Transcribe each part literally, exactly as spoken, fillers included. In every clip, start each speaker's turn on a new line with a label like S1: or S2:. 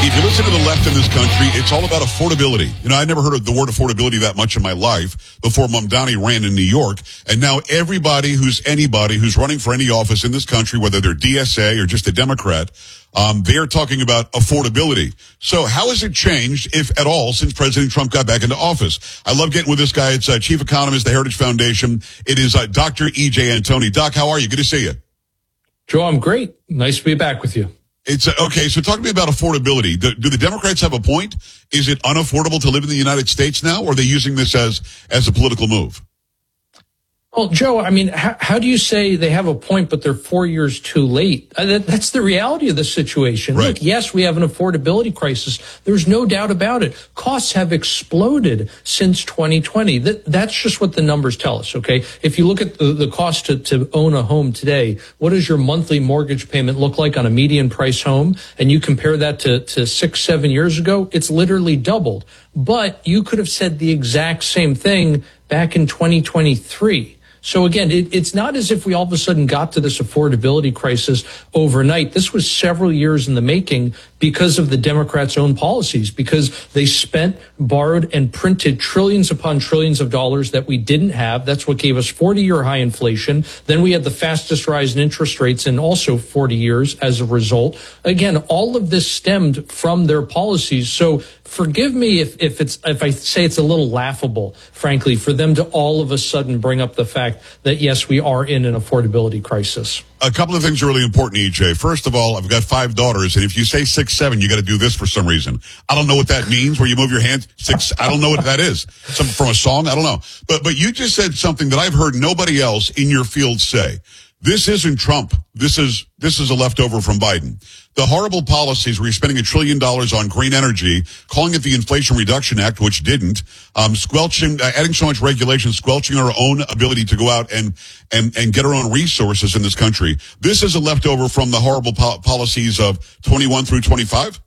S1: If you listen to the left in this country, it's all about affordability. You know, I never heard of the word affordability that much in my life before Mamdani ran in New York. And now everybody who's anybody who's running for any office in this country, whether they're D S A or just a Democrat, um, they're talking about affordability. So how has it changed, if at all, since President Trump got back into office? I love getting with this guy. It's uh, Chief Economist, the Heritage Foundation. It is uh, Doctor E J Antoni. Doc, how are you? Good to see you.
S2: Joe, I'm great. Nice to be back with you.
S1: It's uh, okay. So talk to me about affordability. Do, do the Democrats have a point? Is it unaffordable to live in the United States now, or are they using this as, as a political move?
S2: Well, Joe, I mean, how, how do you say they have a point, but they're four years too late? Uh, that, that's the reality of the situation.
S1: Right.
S2: Look, yes, we have an affordability crisis. There's no doubt about it. Costs have exploded since twenty twenty. That, that's just what the numbers tell us, okay? If you look at the, the cost to, to own a home today, what does your monthly mortgage payment look like on a median price home? And you compare that to, to six, seven years ago, it's literally doubled. But you could have said the exact same thing back in twenty twenty-three. So again, it, it's not as if we all of a sudden got to this affordability crisis overnight. This was several years in the making because of the Democrats' own policies, because they spent, borrowed, and printed trillions upon trillions of dollars that we didn't have. That's what gave us forty-year high inflation. Then we had the fastest rise in interest rates in also forty years as a result. Again, all of this stemmed from their policies. So forgive me if, if it's if I say it's a little laughable, frankly, for them to all of a sudden bring up the fact that, yes, we are in an affordability crisis.
S1: A couple of things are really important, E J. First of all, I've got five daughters, and if you say six, seven, you got to do this for some reason. I don't know what that means, where you move your hands. Six, I don't know what that is. Some from a song, I don't know. But but you just said something that I've heard nobody else in your field say. This isn't Trump. This is this is a leftover from Biden. The horrible policies where you're spending a trillion dollars on green energy, calling it the Inflation Reduction Act, which didn't, um, squelching, uh, adding so much regulation, squelching our own ability to go out and, and, and get our own resources in this country. This is a leftover from the horrible po- policies of twenty-one through twenty-five.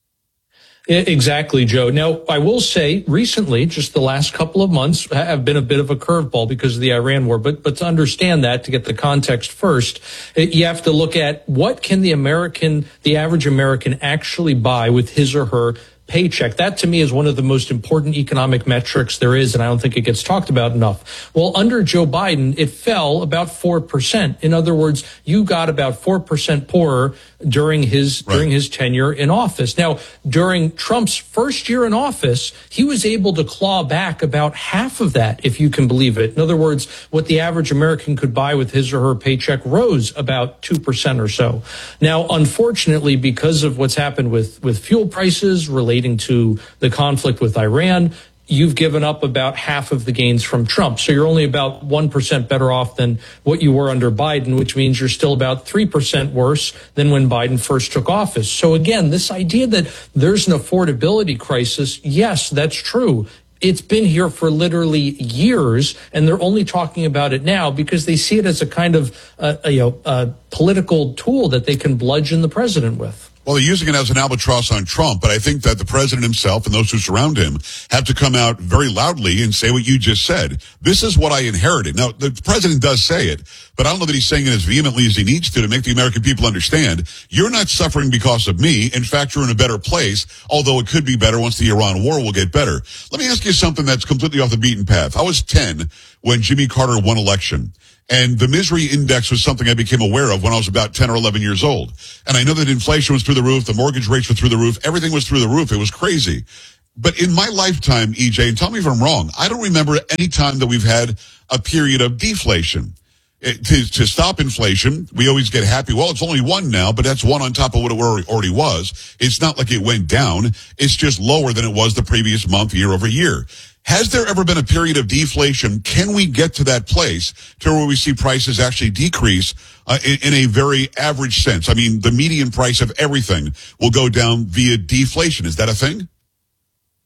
S2: Exactly, Joe. Now, I will say recently, just the last couple of months have been a bit of a curveball because of the Iran war. But, but to understand that, to get the context first, you have to look at what can the American, the average American actually buy with his or her paycheck. That to me is one of the most important economic metrics there is, and I don't think it gets talked about enough. Well, under Joe Biden, it fell about four percent. In other words, you got about four percent poorer during his right. during his tenure in office. Now, during Trump's first year in office, he was able to claw back about half of that, if you can believe it. In other words, what the average American could buy with his or her paycheck rose about two percent or so. Now, unfortunately, because of what's happened with, with fuel prices relating to the conflict with Iran, you've given up about half of the gains from Trump. So you're only about one percent better off than what you were under Biden, which means you're still about three percent worse than when Biden first took office. So again, this idea that there's an affordability crisis, yes, that's true. It's been here for literally years, and they're only talking about it now because they see it as a kind of uh, you know, uh, political tool that they can bludgeon the president with.
S1: Well, they're using it as an albatross on Trump, but I think that the president himself and those who surround him have to come out very loudly and say what you just said. This is what I inherited. Now, the president does say it, but I don't know that he's saying it as vehemently as he needs to to make the American people understand. You're not suffering because of me. In fact, you're in a better place, although it could be better once the Iran war will get better. Let me ask you something that's completely off the beaten path. I was ten when Jimmy Carter won election. And the misery index was something I became aware of when I was about ten or eleven years old. And I know that inflation was through the roof, the mortgage rates were through the roof, everything was through the roof. It was crazy. But in my lifetime, E J, and tell me if I'm wrong, I don't remember any time that we've had a period of deflation. It, to, to stop inflation, we always get happy. Well, it's only one now, but that's one on top of what it already was. It's not like it went down. It's just lower than it was the previous month, year over year. Has there ever been a period of deflation? Can we get to that place to where we see prices actually decrease uh, in, in a very average sense? I mean, the median price of everything will go down via deflation. Is that a thing?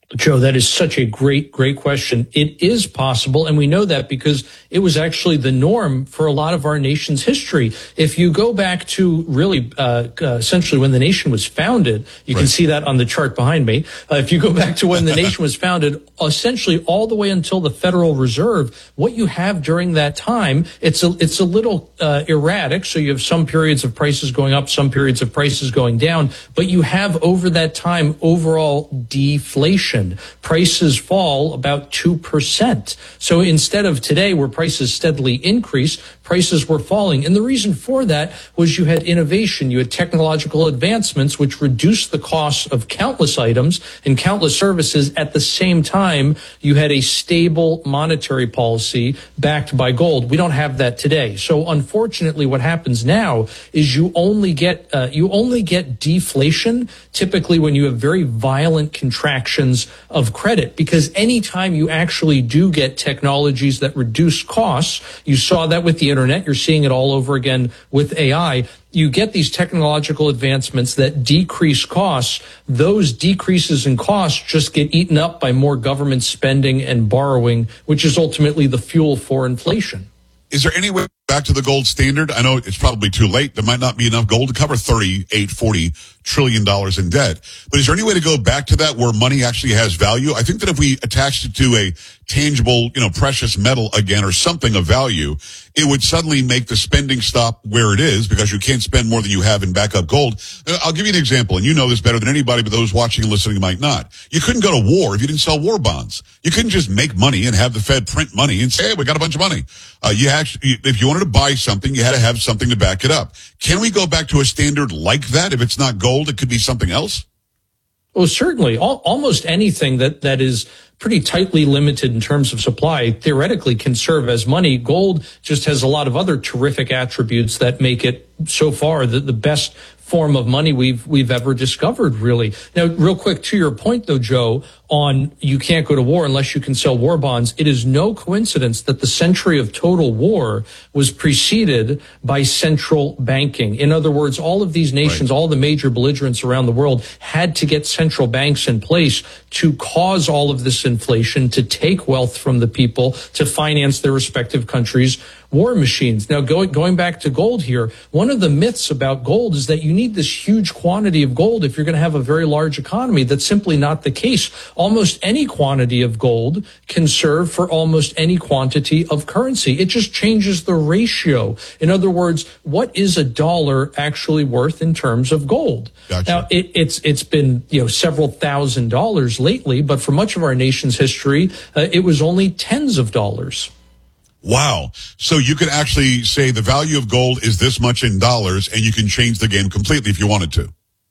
S2: Joe, that is such a great, great question. It is possible, and we know that because it was actually the norm for a lot of our nation's history. If you go back to really uh, uh, essentially when the nation was founded, you right. can see that on the chart behind me. Uh, if you go back to when the nation was founded, essentially all the way until the Federal Reserve, what you have during that time, it's a, it's a little uh, erratic. So you have some periods of prices going up, some periods of prices going down, but you have over that time overall deflation. Prices fall about two percent. So instead of today where prices steadily increase, prices were falling. And the reason for that was you had innovation, you had technological advancements which reduced the cost of countless items and countless services. At the same time, you had a stable monetary policy backed by gold. We don't have that today. So unfortunately, what happens now is you only get uh, you only get deflation typically when you have very violent contractions of credit, because anytime you actually do get technologies that reduce costs, you saw that with the internet, you're seeing it all over again with A I, you get these technological advancements that decrease costs. Those decreases in costs just get eaten up by more government spending and borrowing, which is ultimately the fuel for inflation.
S1: Is there any way back to the gold standard? I know it's probably too late. There might not be enough gold to cover thirty-eight, forty trillion dollars in debt. But is there any way to go back to that where money actually has value? I think that if we attached it to a tangible, you know, precious metal again or something of value, it would suddenly make the spending stop where it is because you can't spend more than you have in backup gold. I'll give you an example, and you know this better than anybody, but those watching and listening might not. You couldn't go to war if you didn't sell war bonds. You couldn't just make money and have the Fed print money and say, hey, we got a bunch of money. Uh, you actually, if you wanted to buy something, you had to have something to back it up. Can we go back to a standard like that? If it's not gold, it could be something else?
S2: Well, certainly. All, almost anything that, that is pretty tightly limited in terms of supply theoretically can serve as money. Gold just has a lot of other terrific attributes that make it so far the, the best form of money we've we've ever discovered, really. Now, real quick, to your point, though, Joe, on you can't go to war unless you can sell war bonds, it is no coincidence that the century of total war was preceded by central banking. In other words, all of these nations, right. all the major belligerents around the world had to get central banks in place to cause all of this inflation, to take wealth from the people, to finance their respective countries' war machines. Now, going going back to gold here, one of the myths about gold is that you need this huge quantity of gold if you're going to have a very large economy. That's simply not the case. Almost any quantity of gold can serve for almost any quantity of currency. It just changes the ratio. In other words, what is a dollar actually worth in terms of gold?
S1: Gotcha.
S2: Now, it, it's it's been you know several thousand dollars lately, but for much of our nation's history, uh, it was only tens of dollars.
S1: Wow. So you could actually say the value of gold is this much in dollars, and you can change the game completely if you wanted to.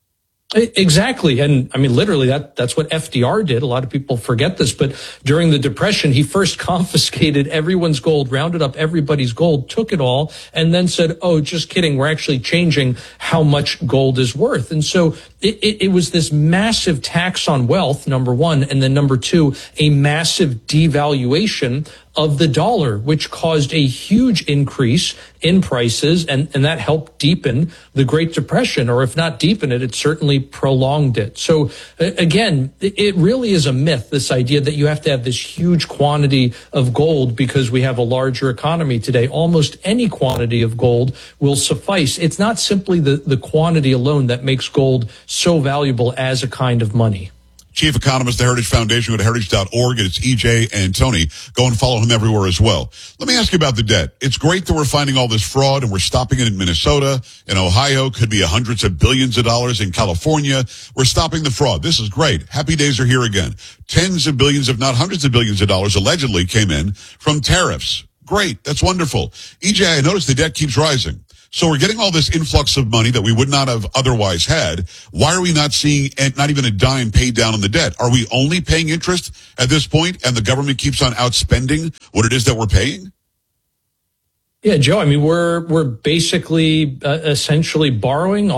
S2: Exactly. And I mean, literally, that that's what F D R did. A lot of people forget this, but during the Depression, he first confiscated everyone's gold, rounded up everybody's gold, took it all, and then said, oh, just kidding. We're actually changing how much gold is worth. And so it, it, it was this massive tax on wealth, number one, and then number two, a massive devaluation of the dollar, which caused a huge increase in prices, and, and that helped deepen the Great Depression, or if not deepen it, it certainly prolonged it. So again, it really is a myth, this idea that you have to have this huge quantity of gold because we have a larger economy today. Almost any quantity of gold will suffice. It's not simply the, the quantity alone that makes gold so valuable as a kind of money.
S1: Chief economist, the Heritage Foundation, go to heritage dot org, and it's E J Antoni. Go and follow him everywhere as well. Let me ask you about the debt. It's great that we're finding all this fraud, and we're stopping it in Minnesota, in Ohio, could be hundreds of billions of dollars in California. We're stopping the fraud. This is great. Happy days are here again. Tens of billions, if not hundreds of billions of dollars allegedly came in from tariffs. Great. That's wonderful. E J, I noticed the debt keeps rising. So we're getting all this influx of money that we would not have otherwise had. Why are we not seeing not even a dime paid down on the debt? Are we only paying interest at this point, and the government keeps on outspending what it is that we're paying?
S2: Yeah, Joe, I mean, we're we're basically uh, essentially borrowing almost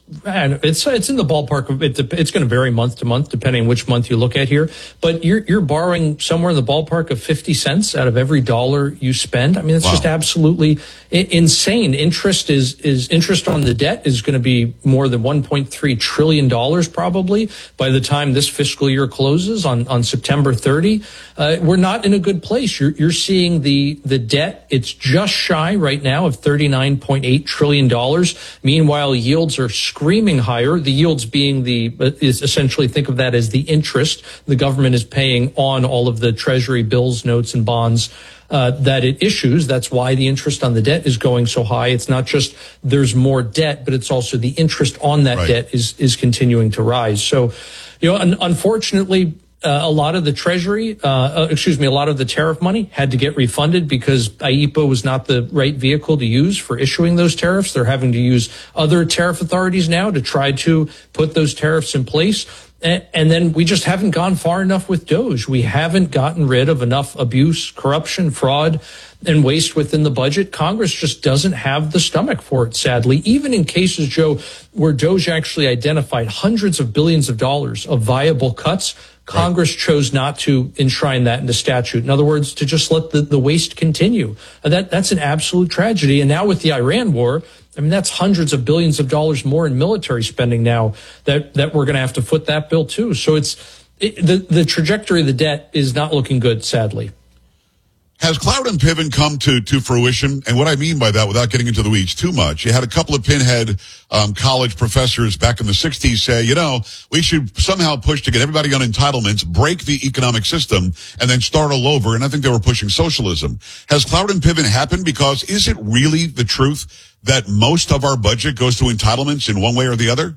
S2: and it's it's in the ballpark of it. It's going to vary month to month depending on which month you look at here. But you're you're borrowing somewhere in the ballpark of fifty cents out of every dollar you spend. I mean, it's wow. just absolutely insane. Interest is is interest on the debt is going to be more than one point three trillion dollars probably by the time this fiscal year closes on on September thirtieth. Uh, we're not in a good place. You're you're seeing the the debt. It's just shy right now of thirty-nine point eight trillion dollars. Meanwhile, yields are screaming higher. The yields being the is essentially think of that as the interest the government is paying on all of the Treasury bills, notes, and bonds uh, that it issues. That's why the interest on the debt is going so high. It's not just there's more debt, but it's also the interest on that right. debt is is continuing to rise. So, you know, un- unfortunately. Uh, a lot of the Treasury, uh, uh, excuse me, a lot of the tariff money had to get refunded because I E P A was not the right vehicle to use for issuing those tariffs. They're having to use other tariff authorities now to try to put those tariffs in place. And, and then we just haven't gone far enough with DOGE. We haven't gotten rid of enough abuse, corruption, fraud, and waste within the budget. Congress just doesn't have the stomach for it, sadly. Even in cases, Joe, where DOGE actually identified hundreds of billions of dollars of viable cuts, Congress right. chose not to enshrine that into statute. In other words, to just let the, the waste continue. Uh, that That's an absolute tragedy. And now with the Iran war, I mean, that's hundreds of billions of dollars more in military spending now that, that we're going to have to foot that bill too. So it's it, the, the trajectory of the debt is not looking good, sadly.
S1: Has Cloud and Piven come to, to fruition? And what I mean by that, without getting into the weeds too much, you had a couple of pinhead um, college professors back in the sixties say, you know, we should somehow push to get everybody on entitlements, break the economic system, and then start all over. And I think they were pushing socialism. Has Cloud and Piven happened? Because is it really the truth that most of our budget goes to entitlements in one way or the other?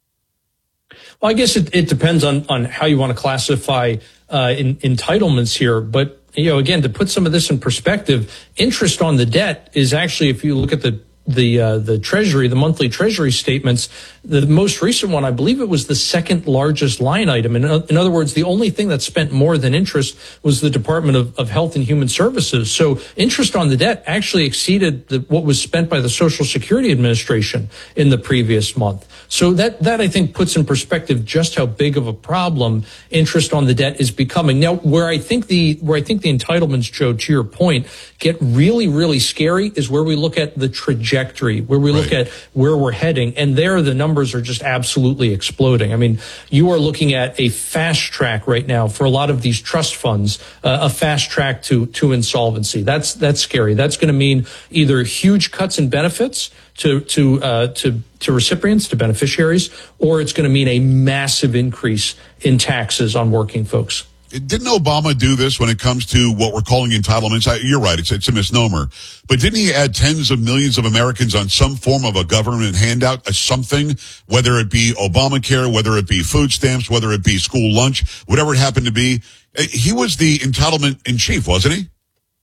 S2: Well, I guess it, it depends on, on how you want to classify uh, in, entitlements here. But you know, again, to put some of this in perspective, interest on the debt is actually, if you look at the the uh, the Treasury, the monthly Treasury statements, the most recent one, I believe it was the second largest line item. In, in other words, the only thing that spent more than interest was the Department of, of Health and Human Services. So interest on the debt actually exceeded the, what was spent by the Social Security Administration in the previous month. So that, that I think puts in perspective just how big of a problem interest on the debt is becoming. Now, where I think the, where I think the entitlements, Joe, to your point, get really, really scary is where we look at the trajectory, where we look
S1: right.
S2: at where we're heading. And there, the numbers are just absolutely exploding. I mean, you are looking at a fast track right now for a lot of these trust funds, uh, a fast track to, to insolvency. That's, that's scary. That's going to mean either huge cuts in benefits to, to, uh, to, to recipients, to beneficiaries, or it's going to mean a massive increase in taxes on working folks.
S1: Didn't Obama do this when it comes to what we're calling entitlements? I, you're right, it's, it's a misnomer. But didn't he add tens of millions of Americans on some form of a government handout, a something, whether it be Obamacare, whether it be food stamps, whether it be school lunch, whatever it happened to be? He was the entitlement in chief, wasn't he?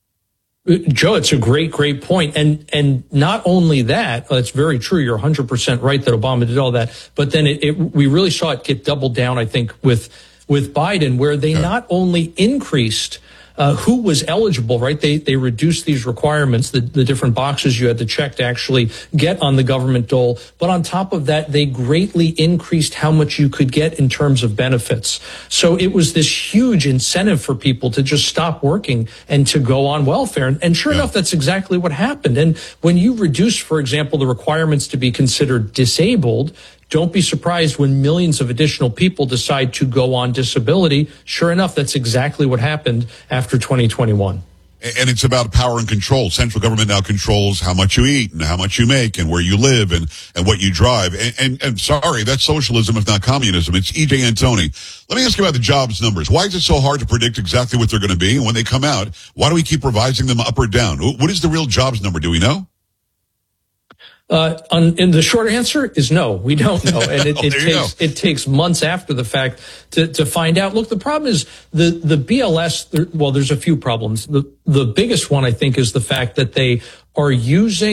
S2: Joe, it's a great, great point. And, and not only that, that's very true. You're one hundred percent right that Obama did all that. But then it, it we really saw it get doubled down, I think, with with Biden, where they yeah. not only increased uh, who was eligible, right? They they reduced these requirements, the, the different boxes you had to check to actually get on the government dole. But on top of that, they greatly increased how much you could get in terms of benefits. So it was this huge incentive for people to just stop working and to go on welfare. And, and sure yeah. enough, that's exactly what happened. And when you reduce, for example, the requirements to be considered disabled, don't be surprised when millions of additional people decide to go on disability. Sure enough, that's exactly what happened after twenty twenty-one.
S1: And it's about power and control. Central government now controls how much you eat and how much you make and where you live and, and what you drive. And, and, and sorry, that's socialism, if not communism. It's E J Antoni. Let me ask you about the jobs numbers. Why is it so hard to predict exactly what they're going to be? And when they come out, why do we keep revising them up or down? What is the real jobs number? Do we know?
S2: Uh, on, and the short answer is no, we don't know. And it,
S1: oh,
S2: it takes, it takes months after the fact to, to find out. Look, the problem is the, the B L S, well, there's a few problems. The, the biggest one, I think, is the fact that they are using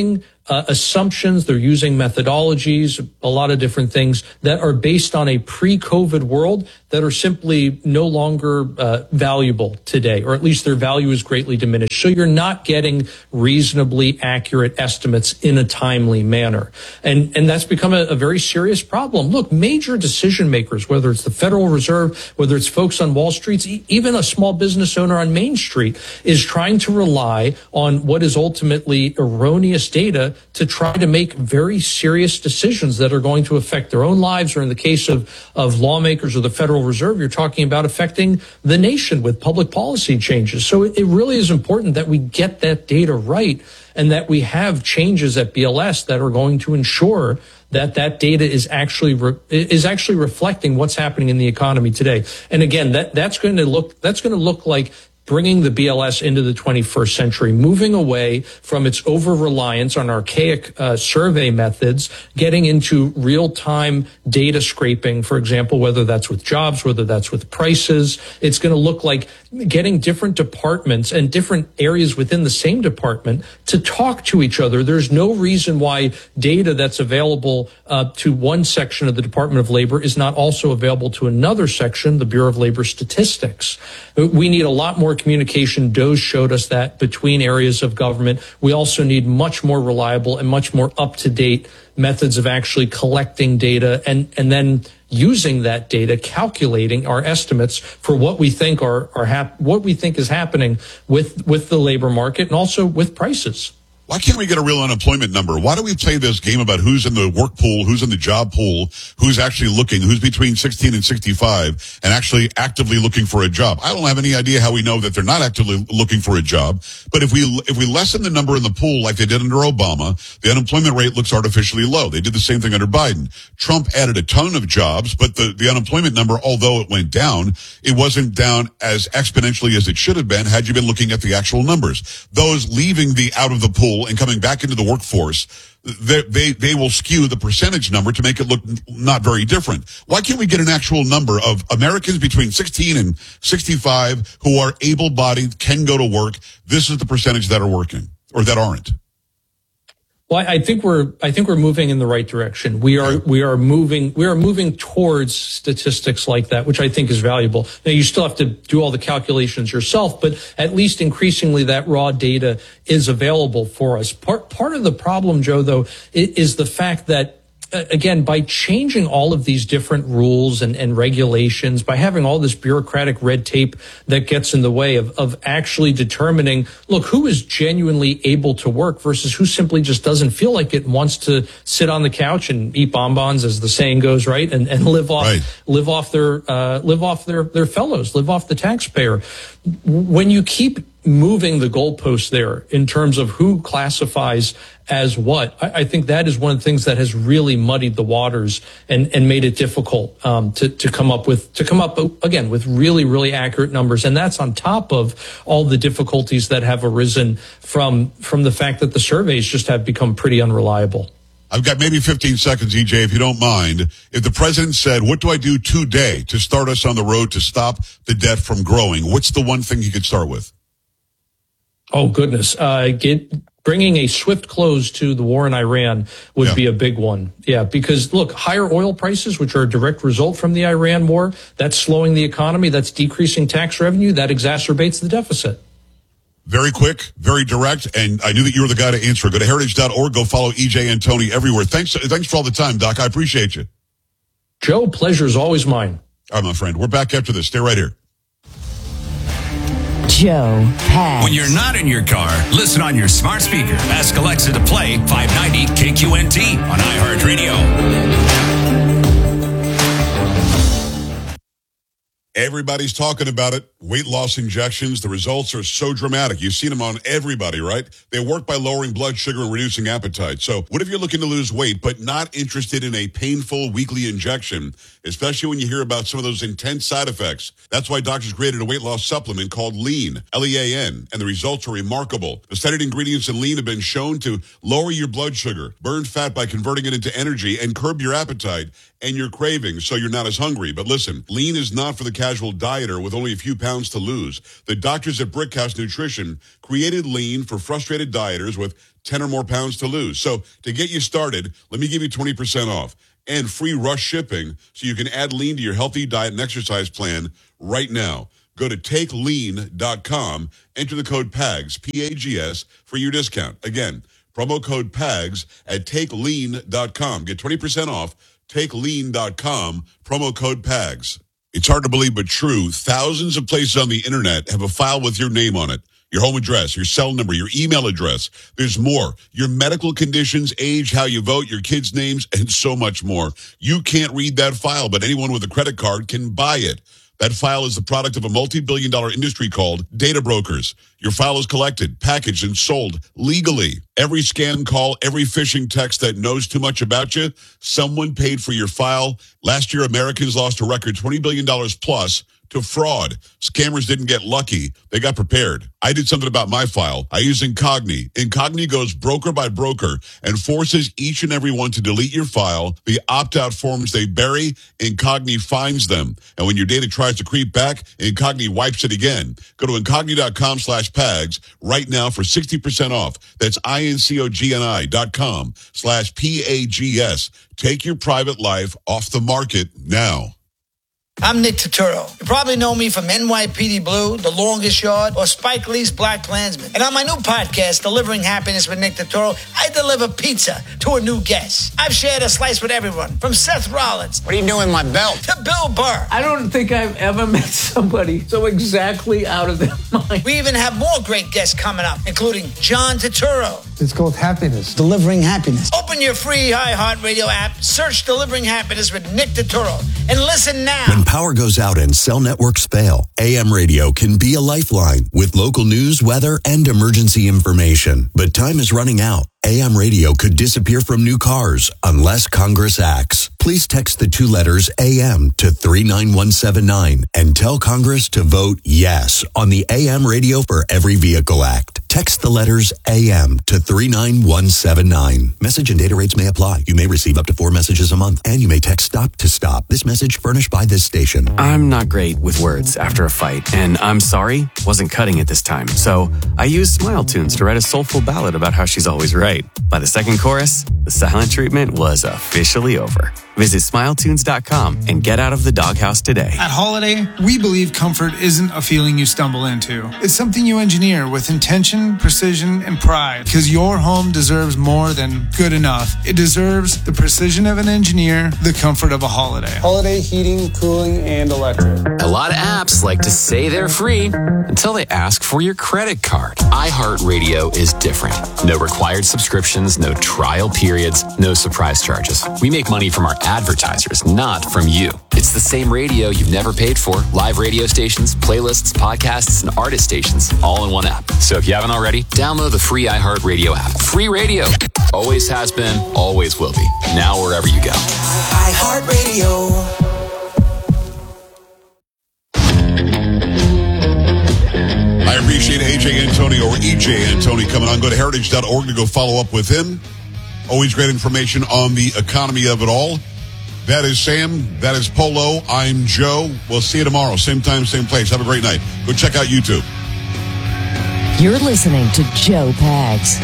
S2: uh, assumptions. They're using methodologies, a lot of different things that are based on a pre-COVID world that are simply no longer uh, valuable today, or at least their value is greatly diminished. So you're not getting reasonably accurate estimates in a timely manner. And, and that's become a, a very serious problem. Look, major decision makers, whether it's the Federal Reserve, whether it's folks on Wall Street, e- even a small business owner on Main Street, is trying to rely on what is ultimately erroneous data to try to make very serious decisions that are going to affect their own lives, or in the case of, of lawmakers or the Federal Reserve, you're talking about affecting the nation with public policy changes. So it, it really is important that we get that data right, and that we have changes at B L S that are going to ensure that that data is actually re- is actually reflecting what's happening in the economy today. And again, that that's going to look that's going to look like bringing the B L S into the twenty-first century, moving away from its over-reliance on archaic uh, survey methods, getting into real-time data scraping, for example, whether that's with jobs, whether that's with prices. It's going to look like getting different departments and different areas within the same department to talk to each other. There's no reason why data that's available uh, to one section of the Department of Labor is not also available to another section, the Bureau of Labor Statistics. We need a lot more communication. D O J showed us that between areas of government. We also need much more reliable and much more up-to-date methods of actually collecting data and, and then using that data, calculating our estimates for what we think are, are hap- what we think is happening with, with the labor market and also with prices.
S1: Why can't we get a real unemployment number? Why do we play this game about who's in the work pool, who's in the job pool, who's actually looking, who's between sixteen and sixty-five and actually actively looking for a job? I don't have any idea how we know that they're not actively looking for a job. But if we, if we lessen the number in the pool like they did under Obama, the unemployment rate looks artificially low. They did the same thing under Biden. Trump added a ton of jobs, but the, the unemployment number, although it went down, it wasn't down as exponentially as it should have been had you been looking at the actual numbers. Those leaving the out of the pool and coming back into the workforce, they, they they will skew the percentage number to make it look not very different. Why can't we get an actual number of Americans between sixteen and sixty-five who are able-bodied, can go to work? This is the percentage that are working or that aren't.
S2: Well, I think we're I think we're moving in the right direction. We are we are moving we are moving towards statistics like that, which I think is valuable. Now, you still have to do all the calculations yourself, but at least increasingly that raw data is available for us. Part part of the problem, Joe, though, is the fact that, again, by changing all of these different rules and, and regulations, by having all this bureaucratic red tape that gets in the way of, of actually determining, look, who is genuinely able to work versus who simply just doesn't feel like it and wants to sit on the couch and eat bonbons, as the saying goes, right? And, and live off, right. live off their, uh, live off their, their fellows, live off the taxpayer. When you keep moving the goalposts there in terms of who classifies as what, I, I think that is one of the things that has really muddied the waters and, and made it difficult um, to, to come up with, to come up again with really, really accurate numbers. And that's on top of all the difficulties that have arisen from, from the fact that the surveys just have become pretty unreliable.
S1: I've got maybe fifteen seconds, E J, if you don't mind. If the president said, what do I do today to start us on the road to stop the debt from growing? What's the one thing he could start with?
S2: Oh, goodness. Uh, get, bringing a swift close to the war in Iran would yeah. be a big one. Yeah, because, look, higher oil prices, which are a direct result from the Iran war, that's slowing the economy, that's decreasing tax revenue, that exacerbates the deficit.
S1: Very quick, very direct, and I knew that you were the guy to answer. Go to heritage dot org, go follow E J and Tony everywhere. Thanks, thanks for all the time, Doc. I appreciate you.
S2: Joe, pleasure is always mine.
S1: All right, my friend. We're back after this. Stay right here.
S3: Joe Pags.
S4: When you're not in your car, listen on your smart speaker. Ask Alexa to play five ninety K Q N T on iHeartRadio.
S1: Everybody's talking about it. Weight loss injections. The results are so dramatic. You've seen them on everybody, right? They work by lowering blood sugar and reducing appetite. So what if you're looking to lose weight but not interested in a painful weekly injection, especially when you hear about some of those intense side effects? That's why doctors created a weight loss supplement called Lean, L E A N, and the results are remarkable. The studied ingredients in Lean have been shown to lower your blood sugar, burn fat by converting it into energy, and curb your appetite. and your cravings so you're not as hungry. But listen, lean is not for the casual dieter with only a few pounds to lose. The doctors at Brickhouse Nutrition created lean for frustrated dieters with ten or more pounds to lose. So to get you started, let me give you twenty percent off and free rush shipping so you can add lean to your healthy diet and exercise plan right now. Go to take lean dot com, enter the code PAGS, P A G S, for your discount. Again, promo code PAGS at take lean dot com. Get twenty percent off, take lean dot com, promo code PAGS. It's hard to believe, but true. Thousands of places on the internet have a file with your name on it. Your home address, your cell number, your email address. There's more. Your medical conditions, age, how you vote, your kids' names, and so much more. You can't read that file, but anyone with a credit card can buy it. That file is the product of a multi-billion dollar industry called data brokers. Your file is collected, packaged, and sold legally. Every scam call, every phishing text that knows too much about you, someone paid for your file. Last year, Americans lost a record twenty billion dollars plus to fraud. Scammers didn't get lucky. They got prepared. I did something about my file. I use Incogni. Incogni goes broker by broker and forces each and every one to delete your file. The opt-out forms they bury, Incogni finds them. And when your data tries to creep back, Incogni wipes it again. Go to incogni dot com slash PAGS right now for sixty percent off. That's I-N-C-O-G-N-I dot com slash P-A-G-S. Take your private life off the market now.
S3: I'm Nick Turturro. You probably know me from N Y P D Blue, The Longest Yard, or Spike Lee's Black Klansman. And on my new podcast, Delivering Happiness with Nick Turturro, I deliver pizza to a new guest. I've shared a slice with everyone, from Seth Rollins.
S5: What are you doing with my belt?
S3: To Bill Burr.
S6: I don't think I've ever met somebody so exactly out of their mind.
S3: We even have more great guests coming up, including John Turturro.
S7: It's called Happiness.
S3: Delivering Happiness. Open your free iHeartRadio app, search Delivering Happiness with Nick Turturro, and listen now.
S8: When power goes out and cell networks fail, A M radio can be a lifeline with local news, weather, and emergency information. But time is running out. A M radio could disappear from new cars unless Congress acts. Please text the two letters A M to three nine one seven nine and tell Congress to vote yes on the A M Radio for Every Vehicle Act. Text the letters A M to three nine one seven nine. Message and data rates may apply. You may receive up to four messages a month, and you may text STOP to STOP. This message furnished by this station.
S9: I'm not great with words after a fight, and I'm sorry wasn't cutting it this time. So I used Smile Tunes to write a soulful ballad about how she's always right. By the second chorus, the silent treatment was officially over. Visit smile tunes dot com and get out of the doghouse today.
S10: At Holiday, we believe comfort isn't a feeling you stumble into. It's something you engineer with intention, precision, and pride. Because your home deserves more than good enough. It deserves the precision of an engineer, the comfort of a Holiday.
S7: Holiday heating, cooling, and electric.
S11: A lot of apps like to say they're free until they ask for your credit card. iHeartRadio is different. No required subscriptions, no trial periods, no surprise charges. We make money from our advertisers, not from you. It's the same radio you've never paid for. Live radio stations, playlists, podcasts, and artist stations, all in one app. So if you haven't already, download the free iHeartRadio app. Free radio. Always has been, always will be. Now wherever you go.
S3: iHeartRadio.
S1: I appreciate A J Antoni or E J Antoni coming on. Go to heritage dot org to go follow up with him. Always great information on the economy of it all. That is Sam. That is Polo. I'm Joe. We'll see you tomorrow. Same time, same place. Have a great night. Go check out YouTube.
S12: You're listening to Joe Pags.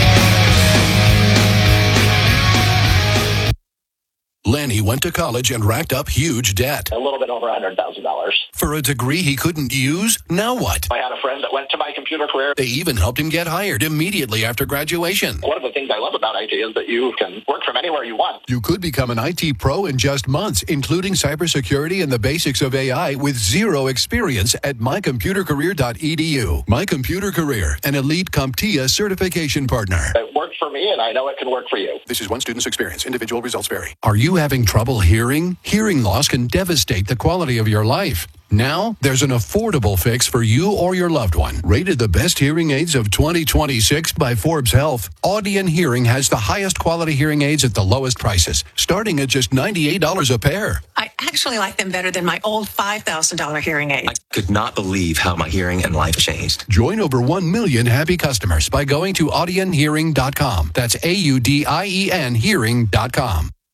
S13: Lenny went to college and racked up huge debt.
S14: A little bit over one hundred thousand dollars.
S13: For a degree he couldn't use? Now what?
S14: I had a friend that went to my computer career.
S13: They even helped him get hired immediately after graduation.
S14: One of the things I love about I T is that you can work from anywhere you want.
S13: You could become an I T pro in just months, including cybersecurity and the basics of A I with zero experience at my computer career dot e d u. My Computer Career, an elite CompTIA certification partner.
S14: It worked for me, and I know it can work for you.
S13: This is one student's experience. Individual results vary. Are you having trouble hearing? Hearing loss can devastate the quality of your life. Now, there's an affordable fix for you or your loved one. Rated the best hearing aids of twenty twenty-six by Forbes Health, Audion Hearing has the highest quality hearing aids at the lowest prices, starting at just ninety-eight dollars a pair.
S15: I actually like them better than my old five thousand dollars hearing aid.
S16: I could not believe how my hearing and life changed.
S13: Join over one million happy customers by going to audion hearing dot com. That's A U D I E N hearing dot com.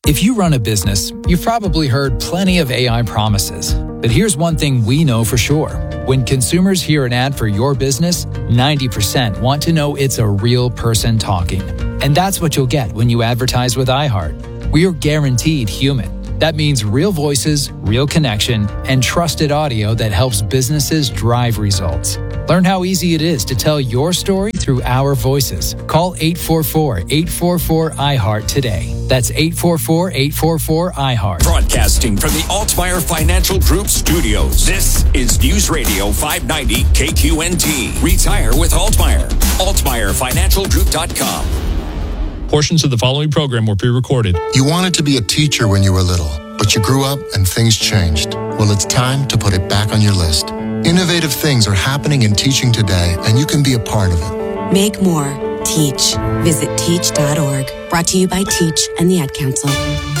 S5: If you run a business, you've probably heard plenty of A I promises. But here's one thing we know for sure. When consumers hear an ad for your business, ninety percent want to know it's a real person talking. And that's what you'll get when you advertise with iHeart. We are guaranteed human. That means real voices, real connection, and trusted audio that helps businesses drive results. Learn how easy it is to tell your story through our voices. Call eight four four, eight four four, I heart today. That's eight four four, eight four four, I heart.
S4: Broadcasting from the Altmeyer Financial Group studios. This is News Radio five ninety K Q N T. Retire with Altmeyer. Altmeyer Financial Group dot com.
S17: Portions of the following program were pre-recorded.
S18: You wanted to be a teacher when you were little, but you grew up and things changed. Well, it's time to put it back on your list. Innovative things are happening in teaching today, and you can be a part of it.
S19: Make more. Teach. Visit teach dot org. Brought to you by Teach and the Ad Council.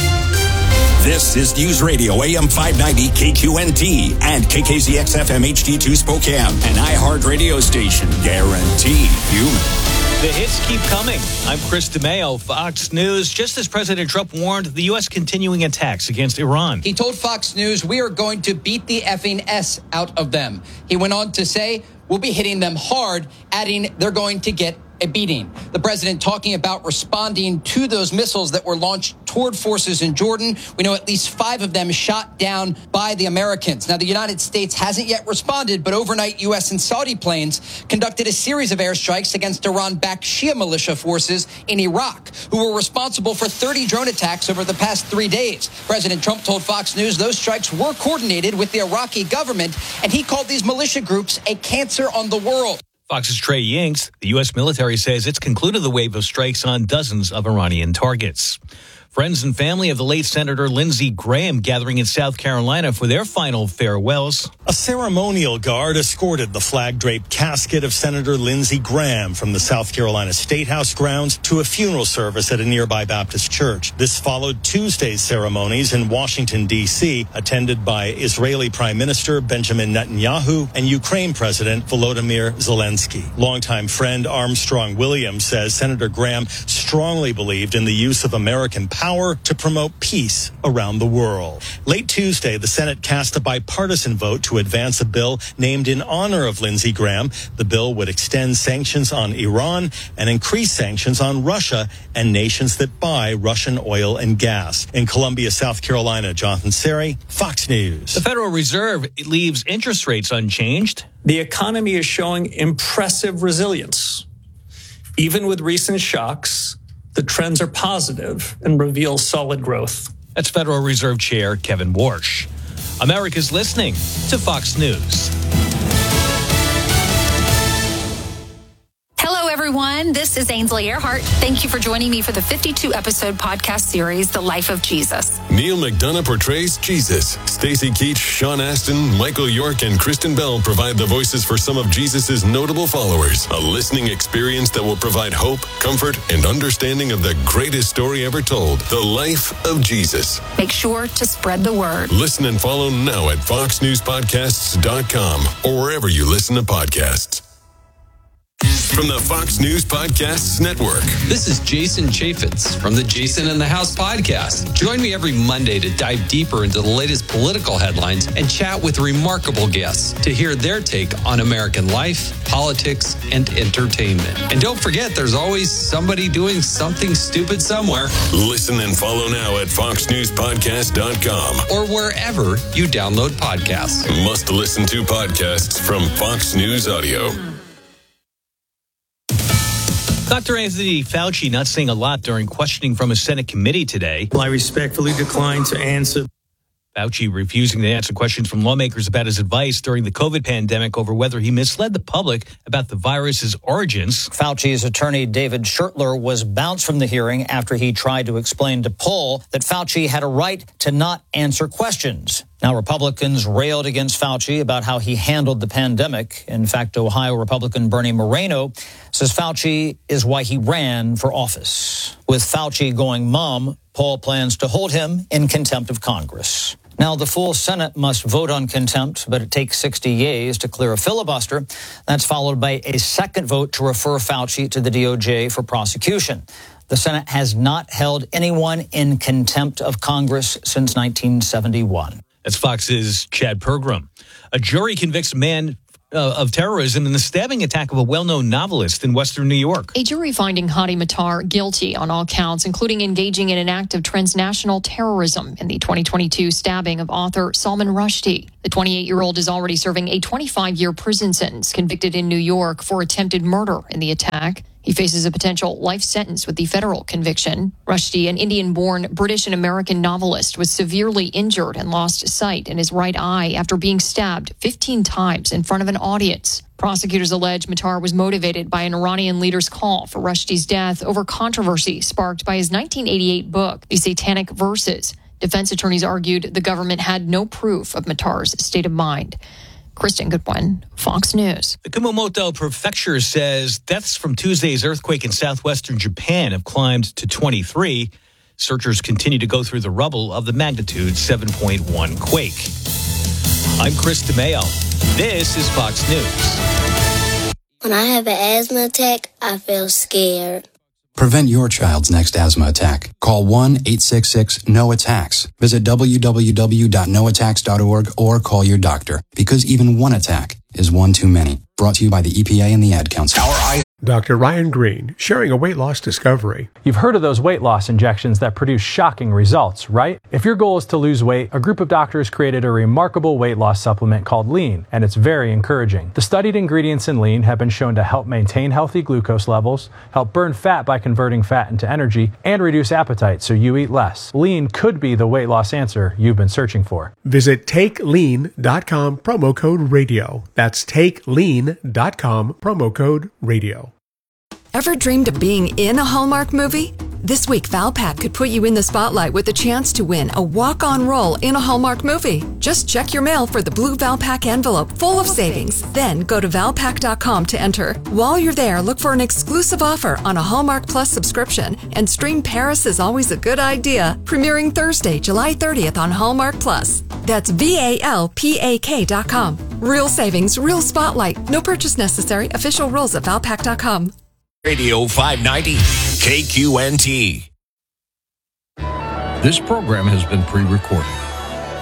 S4: This is News Radio A M five ninety K Q N T and K K Z X F M H D two Spokane, an iHeart radio station guaranteed human.
S20: The hits keep coming. I'm Chris DeMeo, Fox News. Just as President Trump warned the U S continuing attacks against Iran.
S21: He told Fox News, we are going to beat the effing S out of them. He went on to say, we'll be hitting them hard, adding they're going to get a beating. The president talking about responding to those missiles that were launched toward forces in Jordan. We know at least five of them shot down by the Americans. Now, the United States hasn't yet responded, but overnight U S and Saudi planes conducted a series of airstrikes against Iran-backed Shia militia forces in Iraq, who were responsible for thirty drone attacks over the past three days. President Trump told Fox News those strikes were coordinated with the Iraqi government, and he called these militia groups a cancer on the world.
S20: Fox's Trey Yingst. The U S military says it's concluded the wave of strikes on dozens of Iranian targets. Friends and family of the late Senator Lindsey Graham gathering in South Carolina for their final farewells.
S22: A ceremonial guard escorted the flag-draped casket of Senator Lindsey Graham from the South Carolina State House grounds to a funeral service at a nearby Baptist church. This followed Tuesday's ceremonies in Washington, D C, attended by Israeli Prime Minister Benjamin Netanyahu and Ukraine President Volodymyr Zelensky. Longtime friend Armstrong Williams says Senator Graham strongly believed in the use of American power to promote peace around the world. Late Tuesday, the Senate cast a bipartisan vote to advance a bill named in honor of Lindsey Graham. The bill would extend sanctions on Iran and increase sanctions on Russia and nations that buy Russian oil and gas. In Columbia, South Carolina, Jonathan Seri, Fox News.
S20: The Federal Reserve leaves interest rates unchanged.
S23: The economy is showing impressive resilience. Even with recent shocks, the trends are positive and reveal solid growth.
S20: That's Federal Reserve Chair Kevin Warsh. America's listening to Fox News.
S24: Hello, everyone. This is Ainsley Earhart. Thank you for joining me for the fifty-two episode podcast series, The Life of Jesus.
S25: Neil McDonough portrays Jesus. Stacey Keach, Sean Astin, Michael York, and Kristen Bell provide the voices for some of Jesus' notable followers. A listening experience that will provide hope, comfort, and understanding of the greatest story ever told, the life of Jesus.
S24: Make sure to spread the word.
S25: Listen and follow now at fox news podcasts dot com or wherever you listen to podcasts. From the Fox News Podcasts Network.
S26: This is Jason Chaffetz from the Jason in the House podcast. Join me every Monday to dive deeper into the latest political headlines and chat with remarkable guests to hear their take on American life, politics, and entertainment. And don't forget, there's always somebody doing something stupid somewhere.
S25: Listen and follow now at fox news podcast dot com
S26: or wherever you download podcasts.
S25: Must listen to podcasts from Fox News Audio.
S20: Doctor Anthony Fauci not saying a lot during questioning from a Senate committee today.
S23: I respectfully decline to answer.
S20: Fauci refusing to answer questions from lawmakers about his advice during the COVID pandemic over whether he misled the public about the virus's origins.
S27: Fauci's attorney, David Schertler, was bounced from the hearing after he tried to explain to Paul that Fauci had a right to not answer questions. Now, Republicans railed against Fauci about how he handled the pandemic. In fact, Ohio Republican Bernie Moreno says Fauci is why he ran for office. With Fauci going mum, Paul plans to hold him in contempt of Congress. Now, the full Senate must vote on contempt, but it takes sixty yeas to clear a filibuster. That's followed by a second vote to refer Fauci to the D O J for prosecution. The Senate has not held anyone in contempt of Congress since nineteen seventy-one.
S20: That's Fox's Chad Pergram. A jury convicts a man uh, of terrorism in the stabbing attack of a well-known novelist in Western New York.
S2: A jury finding Hadi Matar guilty on all counts, including engaging in an act of transnational terrorism in the twenty twenty-two stabbing of author Salman Rushdie. The twenty-eight-year-old is already serving a twenty-five-year prison sentence, convicted in New York for attempted murder in the attack. He faces a potential life sentence with the federal conviction. Rushdie, an Indian-born British and American novelist, was severely injured and lost sight in his right eye after being stabbed fifteen times in front of an audience. Prosecutors allege Matar was motivated by an Iranian leader's call for Rushdie's death over controversy sparked by his nineteen eighty-eight book, The Satanic Verses. Defense attorneys argued the government had no proof of Matar's state of mind. Kristen Goodwin, Fox News.
S20: The Kumamoto Prefecture says deaths from Tuesday's earthquake in southwestern Japan have climbed to twenty-three. Searchers continue to go through the rubble of the magnitude seven point one quake. I'm Chris DeMeo. This is Fox News.
S6: When I have an asthma attack, I feel scared.
S7: Prevent your child's next asthma attack. Call one eight six six N O attacks. Visit w w w dot no attacks dot org or call your doctor, because even one attack is one too many. Brought to you by the E P A and the Ad Council.
S8: Doctor Ryan Green, sharing a weight loss discovery.
S9: You've heard of those weight loss injections that produce shocking results, right? If your goal is to lose weight, a group of doctors created a remarkable weight loss supplement called Lean, and it's very encouraging. The studied ingredients in Lean have been shown to help maintain healthy glucose levels, help burn fat by converting fat into energy, and reduce appetite so you eat less. Lean could be the weight loss answer you've been searching for.
S8: Visit take lean dot com, promo code radio. That's take lean dot com, promo code radio.
S10: Ever dreamed of being in a Hallmark movie? This week, Valpak could put you in the spotlight with a chance to win a walk-on role in a Hallmark movie. Just check your mail for the blue Valpak envelope full of savings. Then go to valpak dot com to enter. While you're there, look for an exclusive offer on a Hallmark Plus subscription and stream Paris is Always a Good Idea, premiering Thursday, July thirtieth on Hallmark Plus. That's V A L P A K dot com. Real savings, real spotlight. No purchase necessary. Official rules at valpak dot com.
S4: Radio five ninety, K Q N T.
S13: This program has been pre-recorded.